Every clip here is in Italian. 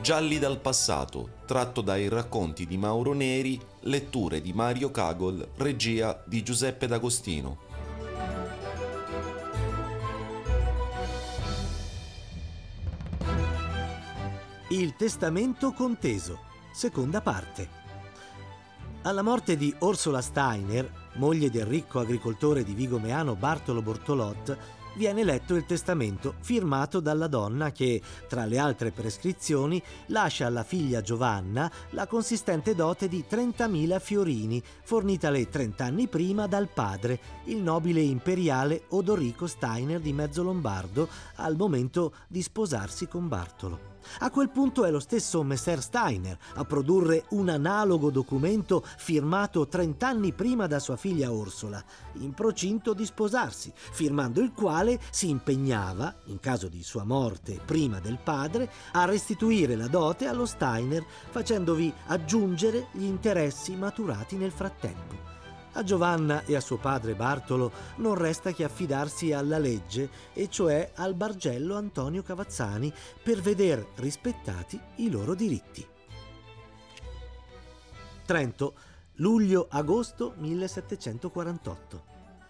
Gialli dal passato, tratto dai racconti di Mauro Neri, letture di Mario Cagol, regia di Giuseppe D'Agostino. Il testamento conteso, seconda parte. Alla morte di Orsola Steiner, moglie del ricco agricoltore di Vigo Meano Bartolo Bortolot, viene letto il testamento firmato dalla donna che, tra le altre prescrizioni, lascia alla figlia Giovanna la consistente dote di 30.000 fiorini, fornitale 30 anni prima dal padre, il nobile imperiale Odorico Steiner di Mezzolombardo, al momento di sposarsi con Bartolo. A quel punto è lo stesso Messer Steiner a produrre un analogo documento firmato 30 anni prima da sua figlia Orsola, in procinto di sposarsi, firmando il quale si impegnava, in caso di sua morte prima del padre, a restituire la dote allo Steiner, facendovi aggiungere gli interessi maturati nel frattempo. A Giovanna e a suo padre Bartolo non resta che affidarsi alla legge, e cioè al bargello Antonio Cavazzani, per veder rispettati i loro diritti. Trento, luglio-agosto 1748.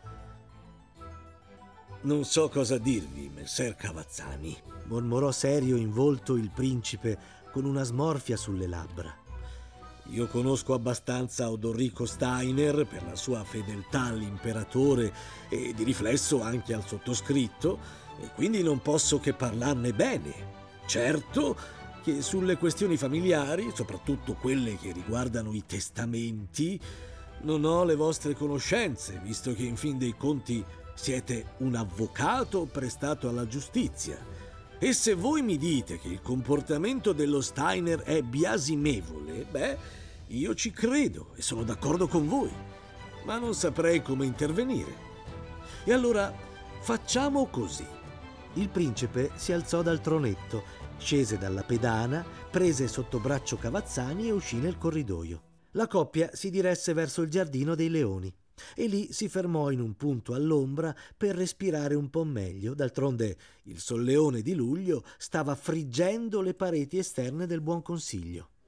Non so cosa dirvi, messer Cavazzani, mormorò serio in volto il principe con una smorfia sulle labbra. Io conosco abbastanza Odorico Steiner per la sua fedeltà all'imperatore e di riflesso anche al sottoscritto, e quindi non posso che parlarne bene. Certo che sulle questioni familiari, soprattutto quelle che riguardano i testamenti, non ho le vostre conoscenze, visto che in fin dei conti siete un avvocato prestato alla giustizia. E se voi mi dite che il comportamento dello Steiner è biasimevole, io ci credo e sono d'accordo con voi, ma non saprei come intervenire. E allora facciamo così. Il principe si alzò dal tronetto, scese dalla pedana, prese sotto braccio Cavazzani e uscì nel corridoio. La coppia si diresse verso il giardino dei leoni e lì si fermò in un punto all'ombra per respirare un po' meglio. D'altronde il solleone di luglio stava friggendo le pareti esterne del Buon Consiglio.